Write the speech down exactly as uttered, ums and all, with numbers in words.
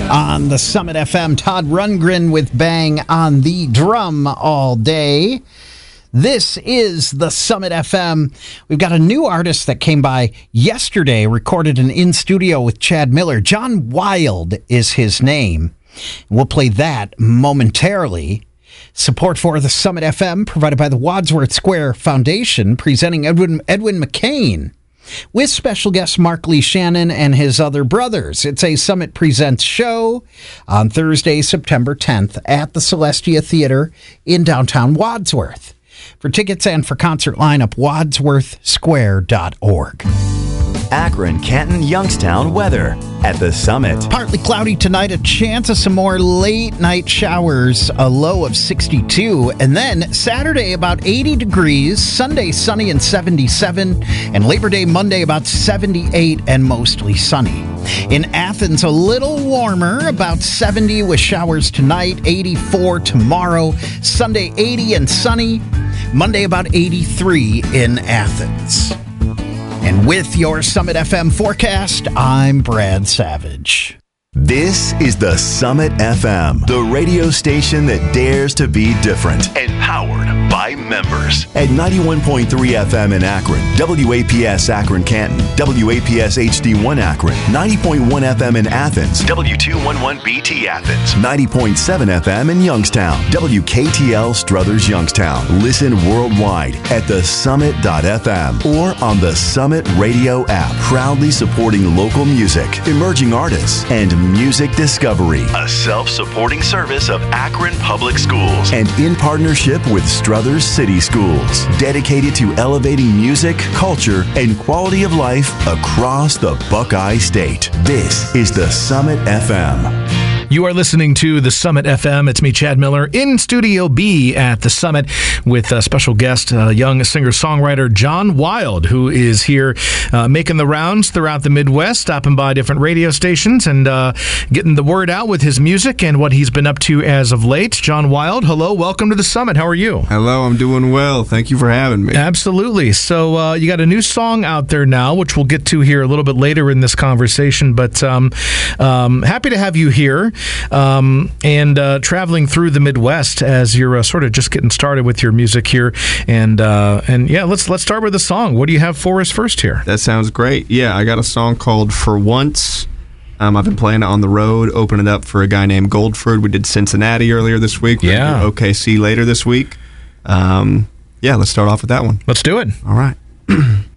On the Summit F M, Todd Rundgren with Bang on the drum all day. This is the Summit F M. We've got a new artist that came by yesterday, recorded an in-studio with Chad Miller. John Wild is his name. We'll play that momentarily. Support for the Summit F M provided by the Wadsworth Square Foundation, presenting Edwin, Edwin McCain with special guest Mark Lee Shannon and his other brothers. It's a Summit Presents show on Thursday, September tenth at the Celestia Theater in downtown Wadsworth. For tickets and for concert lineup, wadsworth square dot org. Akron, Canton, Youngstown weather at the Summit. Partly cloudy tonight, a chance of some more late night showers, a low of sixty-two. And then Saturday, about eighty degrees. Sunday, sunny and seventy-seven. And Labor Day, Monday, about seventy-eight and mostly sunny. In Athens, a little warmer, about seventy with showers tonight, eighty-four tomorrow. Sunday, eighty and sunny. Monday, about eighty-three in Athens. And with your Summit F M forecast, I'm Brad Savage. This is the Summit F M, the radio station that dares to be different and powered by members. At ninety-one point three F M in Akron, W A P S Akron Canton, W A P S H D one Akron, ninety point one F M in Athens, W two eleven B T Athens, ninety point seven F M in Youngstown, W K T L Struthers Youngstown. Listen worldwide at the summit dot f m or on the Summit Radio app. Proudly supporting local music, emerging artists, and music discovery. A self-supporting service of Akron Public Schools and in partnership with Struthers City Schools. Dedicated to elevating music, culture, and quality of life across the Buckeye State. This is the Summit F M. You are listening to the Summit F M. It's me, Chad Miller, in Studio B at the Summit with a special guest, uh, young singer-songwriter John Wild, who is here uh, making the rounds throughout the Midwest, stopping by different radio stations and uh, getting the word out with his music and what he's been up to as of late. John Wild, hello, welcome to the Summit. How are you? Hello, I'm doing well. Thank you for having me. Absolutely. So uh, you got a new song out there now, which we'll get to here a little bit later in this conversation, but um, um, happy to have you here. Um, and uh, traveling through the Midwest as you're uh, sort of just getting started with your music here, and uh, and yeah, let's let's start with the song. What do you have for us first here? That sounds great. Yeah, I got a song called "For Once." Um, I've been playing it on the road, opening it up for a guy named Goldford. We did Cincinnati earlier this week. We're Yeah, O K C later this week. Um, yeah, let's start off with that one. Let's do it. All right.